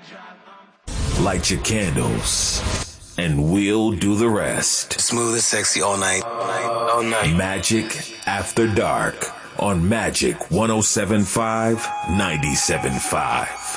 Light your candles, and we'll do the rest. Smooth and sexy all night. All night. Magic After Dark on Magic 107.5, 97.5.